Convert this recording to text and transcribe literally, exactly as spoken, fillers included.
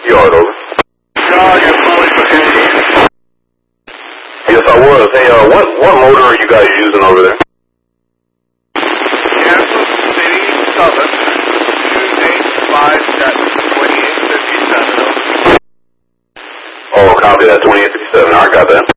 Yard, over. No, you're fully for Yes, I was. Hey, uh, what, what motor are you guys using over there? Kansas City Southern, two eight five twenty-eight fifty-seven. Oh, copy that, twenty-eight fifty-seven. I got that.